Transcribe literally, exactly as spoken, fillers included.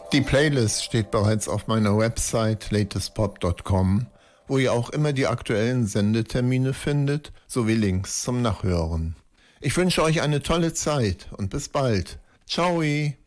Die Playlist steht bereits auf meiner Website latest pop punkt com, wo ihr auch immer die aktuellen Sendetermine findet, sowie Links zum Nachhören. Ich wünsche euch eine tolle Zeit und bis bald. Ciao!